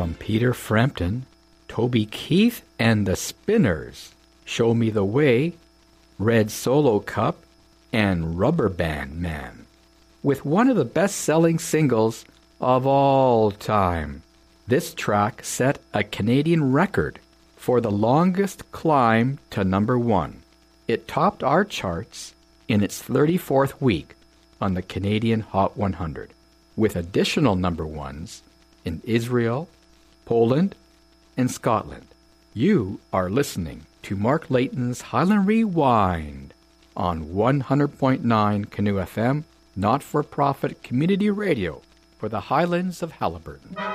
from Peter Frampton, Toby Keith and the Spinners, Show Me the Way, Red Solo Cup, and Rubber Band Man, with one of the best-selling singles of all time. This track set a Canadian record for the longest climb to number 1. It topped our charts in its 34th week on the Canadian Hot 100, with additional number 1s in Israel, Poland, and Scotland. You are listening to Mark Layton's Highland Rewind on 100.9 Canoe FM, not-for-profit community radio for the Highlands of Haliburton.